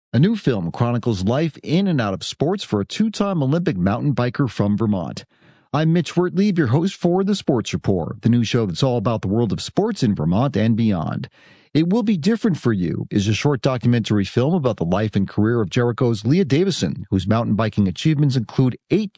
A new film chronicles life in and out of sports for a two-time Olympic mountain biker from Vermont. I'm Mitch Wertlieb, your host for The Sports Report, the new show that's all about the world of sports in Vermont and beyond. It Will Be Different for You is a short documentary film about the life and career of Jericho's Leah Davison, whose mountain biking achievements include 8